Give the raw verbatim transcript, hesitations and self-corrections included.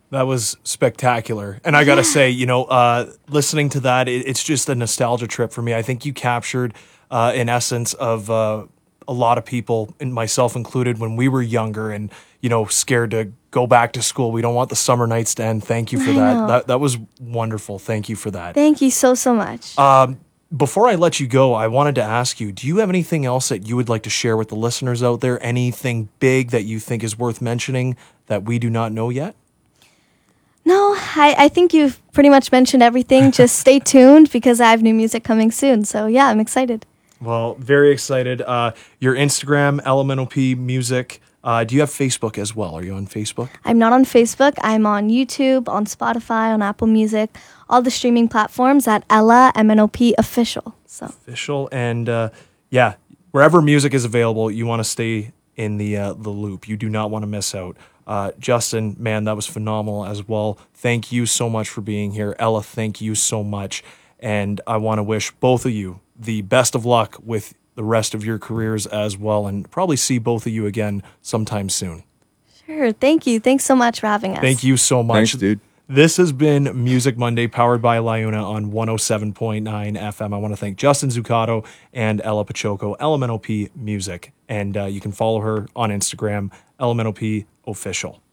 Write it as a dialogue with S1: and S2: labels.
S1: That was spectacular. And I got to say, you know, uh, listening to that, it, it's just a nostalgia trip for me. I think you captured uh, an essence of uh, a lot of people, and myself included, when we were younger and, you know, scared to go back to school. We don't want the summer nights to end. Thank you for
S2: I
S1: that.
S2: know.
S1: That that was wonderful. Thank you for that.
S2: Thank you so, so much.
S1: Um, before I let you go, I wanted to ask you, do you have anything else that you would like to share with the listeners out there? Anything big that you think is worth mentioning that we do not know yet?
S2: No, I, I think you've pretty much mentioned everything. Just stay tuned because I have new music coming soon. So yeah, I'm excited.
S1: Well, very excited. Uh, your Instagram, Elemental P Music. Uh, do you have Facebook as well? Are you on Facebook?
S2: I'm not on Facebook. I'm on YouTube, on Spotify, on Apple Music, all the streaming platforms at Ella M N O P Official. So
S1: Official. And uh, yeah, wherever music is available, you want to stay in the uh, the loop. You do not want to miss out. Uh, Justin, man, that was phenomenal as well. Thank you so much for being here. Ella, thank you so much. And I want to wish both of you the best of luck with the rest of your careers as well, and probably see both of you again sometime soon.
S2: sure. Thank you. Thanks so much for having us.
S1: Thank you so much.
S3: Thanks, dude.
S1: This has been Music Monday, powered by Liuna on one oh seven point nine F M. I want to thank Justin Zuccato and Ella Pachoco, Elemental P Music. And uh, you can follow her on Instagram, Elemental P Official.